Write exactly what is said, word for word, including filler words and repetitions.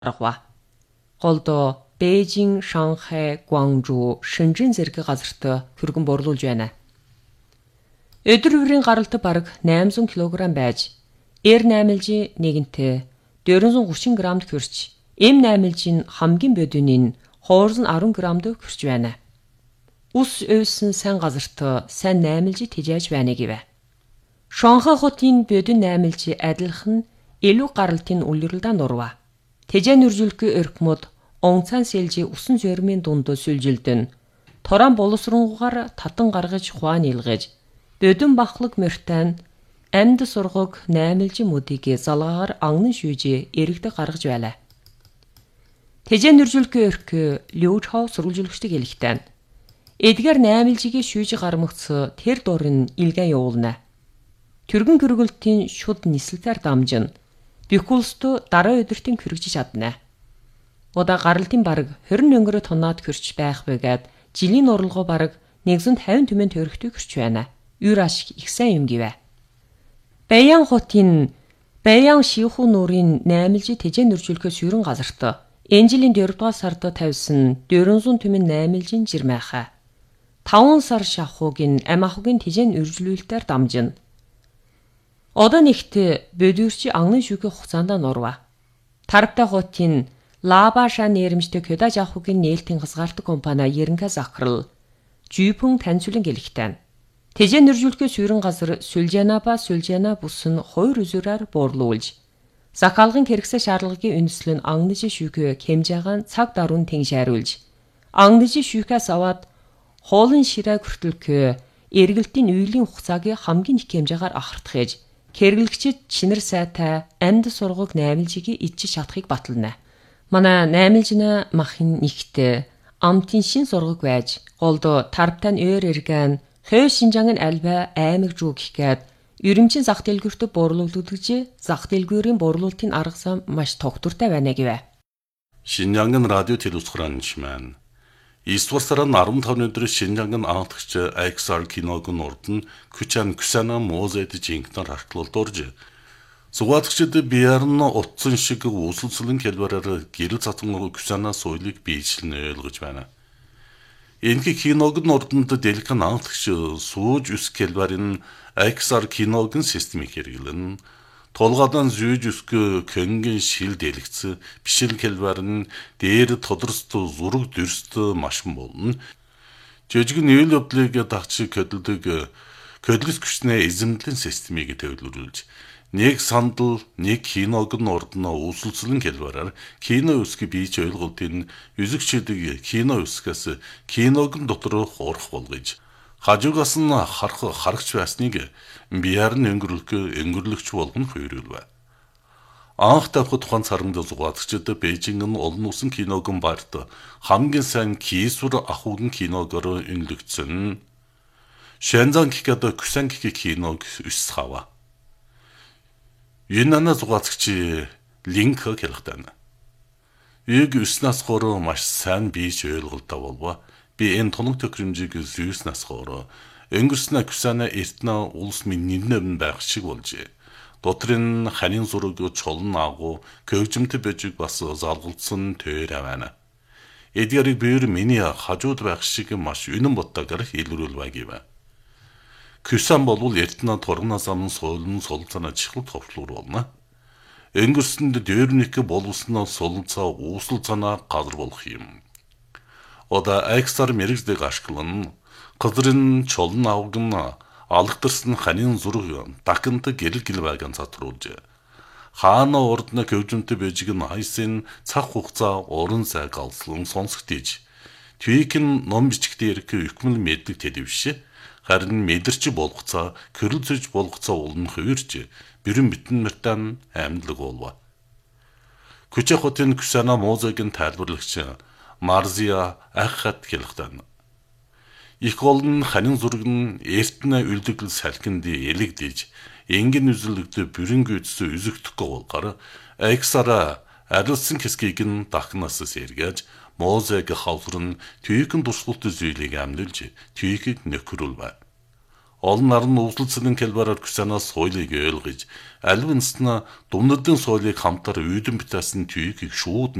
арга. Голдоо Бээжин, Шанхай, Гуанчжоу, Шэньчжэн зэрэг газарт хөргөн борлуулж байна. Өдөр бүрийн гаралт бараг найман зуун килограмм байж, эр наймалжийн нэгэнтээ дөрвөн зуун гурван граммд хүрч, эм наймалжийн хамгийн бодины хоорон арван граммд хүрч байна. Ус өвсөн сайн газарт сайн наймалжи тэжээж байна гэвэ. Шанхай хотын бодин наймалжи адилхан илүү гаралтын үлрэлдэн дурва. Тэжээ нүржүүлэхгүй өрхмөд онцан сэлжи усан зөрмийн дунд сүлжилдэн торон боловсронгуугаар татан гаргаж хуан илгэж бодин бахлаг мөртэн амьд сургаг наймалжи мөдийг залгаагаар анган шүүжи эрэгдэг гаргаж байлаа. Тэжээ нүржүүлэхгүй өрх Лю Чао сурвалжуулагчдыг хэлэхтэн эдгээр наймалжигийн шүүжи гармагц тэр дурын илгэн явуулна. Түргэн гөргөлтийн шуд нисэлтээр дамжин бихүүлстө дараа өдөртийн хүргэж чадна. Удаа гаралтын бараг хорин өнгөрө тоноод хүрч байх байгаад жилийн уралгоо бараг нэгэн тавин түмэн төрөхтэй хүрч байна. Юр ашиг их сайн юм гэвэ. Бэян хотын Бэян Шихүү нуурын наймалжи тэжээ нүржүүлэхээс ерөн газарт энэ жилийн дөрөвдүгээр сард тавьсан дөрвөн зуун түмэн наймалжийн жирмайха. таван сар шахуугийн ам ахугийн тэжээ үржлүүлэлтээр дамжин. Одоо нэгт бодүрчи анган шүүхэ хугацаанд нурва. Тарпта хотын Лабаша нэрмжтэй Кёдаж ахугийн нээлтийн хязгаартаг компани Ерэнхэ захирал Жүйпүн таньцуулан гэлэхтэн. Тэжээ нүржүүлэхээс ерөн газар Сүлжанаба Сүлжана бүсэн хоёр үзүүрээр буурлуулж захаалгын хэрэгсэл шаардлагын үндэслэл нь ангнажи шүүхэ хэмжээгаан цаг даруун тэншааруулж ангнажи шүүхээс аваад хоолын ширээ хүртэлхэ эргэлтийн үйлийн хугацааг хамгийн их хэмжээгээр ахардах ээж кэргэлэгчид чинэр сайтай амьд сургаг наймалжигийн ичж шатахыг батална. Манай наймалжина махын нэгт амтын шин сургаг байж голдо тарптан өөр эргэн хөө Шинжаангийн альбай аймаг жуу гэхэд ерөнхий зах дэлгүүрт буурлуулагдж зах дэлгүүрийн буурлуулалтын арга зам маш тогтвортой байна гэвэ. Шинжаангийн радио телевизхранчман Иствар сарын арван тавны өдөр Шинжаангийн анхдагч X R киног нурд нь Күчан Күсана музейд жинхэнээр артлуулд орж Сугаалагчид биярн утсан шиг үүсэлцлэн хэлбэрээр гэрэл цатган Күсана соёлыг биечлэн ойлгож байна. Энэхий киног нурданд дэлгэн анхдагч сууж үс хэлбэрийн X R киногийн системийг хэрэглэн Толгойдон зүйж өсгө кэнгийн шил дэлгэц бишил хэлбэрн дээр тодорст зураг дөрст машин болно. Жижиг нүүл явдлыг дагч көдөлдөг көдлөс хүчнээ эзэмдлэн системийг төвлөрүүлж нэг сандал нэг киног нурдна үүсэлцлэн хэлбэрээр кино үсгийг бийж ойлголтын үзэгчдэд кино үсгээс киног дотор хуурах болгож хажуугаас нь харах харагч байсныг биеэр нь өнгөрлөх өнгөрлөгч болгон хуйруулва. Анх тавхад тухайн цармд зугаалагчид Бээжинг нь олон улсын киногийн барьд хамгийн сайн кийсвэр ахуйн киногоор үнэлэгдсэн. Шэнзан гэхэд Күсэн гэх киног өс хава. Юнана зугаалагч линк хэлэхтэн. Ийг өснөөс гоор маш сайн бийж ойлголттой болов. Би энэ тоног төхөөрөмжийг зүйснээс гоор өнгөрснө Күсана эртнэ улс минь нэрнэвэн байх шиг болжээ. Дотрын ханийн зураг чолн агуу көгжимтэй бежиг бас залгалцсан тэр авана. Эдгэрийг бээр миний хажууд байх шиг маш үнэн боттойгоор илрүүлвэ гэв. Күсэн болвол эртнэ торгоноос амн соолн солилцооноо чихэл товчлуур болно. Өнгөрсөнд дээрнийх боловсноо солилцоо уусал цанаа газар болох юм. Ода X R мэрэгдэг ашиглан кызрын чолн авган алгатарсан ханийн зураг дакант гэрэл гэл байгаан цатруулж хаана урдна көвжмөнтэй бежиг нь хайсын цаг хугацаа уран зай галслан сонсгдэж твикэн ном бичгтээ ирэх ихмэл мэддэг телевиш харин мэдэрч болгоцоо körөлцөж болгоцоо улн хувирч бэрэн битэн мартан амьдлаг болва. Күчэ хотын Күсана музейгийн тайлбарлагч Марзия ахат хэлэхтэн. Их олон ханин зураг нь эртнэ үлдэгдэл салхинд элэгдэж энгэн үзэлэгдэ бүрэнгүй үсэ үзэгдэхгүй болгоор X R арилсан хэсгийг нь дахнаас сэргээж музейг хаврын түйхэн туршилт зүйлийг амлуулж түйхийг нөхрүүлвэ. Олон наран өвлөлцөлн келбараар күсанаас соёлыг ойлгож, аль нь думнардын соёлыг хамтар үйдэн битээсэн түйгийг шууд